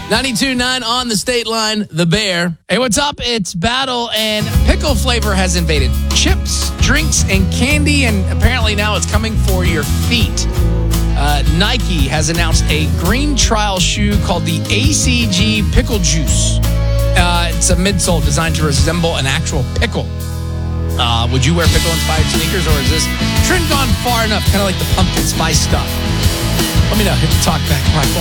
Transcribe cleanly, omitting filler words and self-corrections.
92.9 on the state line, The Bear. Hey, what's up? It's Battle, and pickle flavor has invaded chips, drinks, and candy, and apparently now it's coming for your feet. Nike has announced a green trial shoe called the ACG Pickle Juice. It's a midsole designed to resemble an actual pickle. Would you wear pickle-inspired sneakers, or is this trend gone far enough, kind of like the pumpkin spice stuff? Let me know. Hit the talk back.